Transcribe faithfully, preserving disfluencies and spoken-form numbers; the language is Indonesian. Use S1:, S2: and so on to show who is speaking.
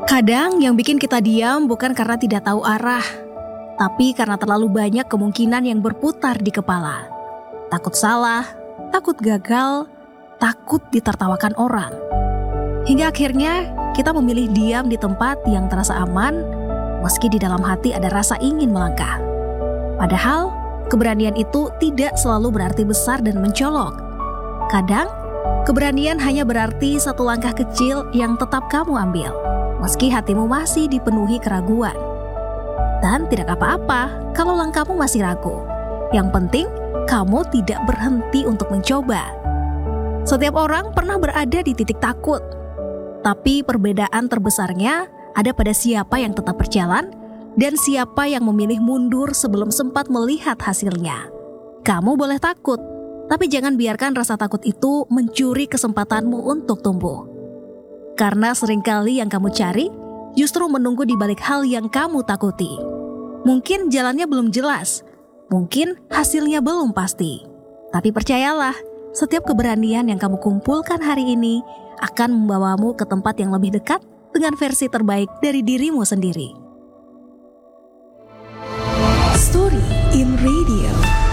S1: Kadang yang bikin kita diam bukan karena tidak tahu arah, tapi karena terlalu banyak kemungkinan yang berputar di kepala. Takut salah, takut gagal, takut ditertawakan orang. Hingga akhirnya kita memilih diam di tempat yang terasa aman, meski di dalam hati ada rasa ingin melangkah. Padahal keberanian itu tidak selalu berarti besar dan mencolok. Kadang keberanian hanya berarti satu langkah kecil yang tetap kamu ambil, meski hatimu masih dipenuhi keraguan. Dan tidak apa-apa kalau langkahmu masih ragu. Yang penting kamu tidak berhenti untuk mencoba. Setiap orang pernah berada di titik takut, tapi perbedaan terbesarnya ada pada siapa yang tetap berjalan dan siapa yang memilih mundur sebelum sempat melihat hasilnya. Kamu boleh takut, tapi jangan biarkan rasa takut itu mencuri kesempatanmu untuk tumbuh. Karena seringkali yang kamu cari justru menunggu di balik hal yang kamu takuti. Mungkin jalannya belum jelas, mungkin hasilnya belum pasti. Tapi percayalah, setiap keberanian yang kamu kumpulkan hari ini akan membawamu ke tempat yang lebih dekat dengan versi terbaik dari dirimu sendiri.
S2: Story in Radio.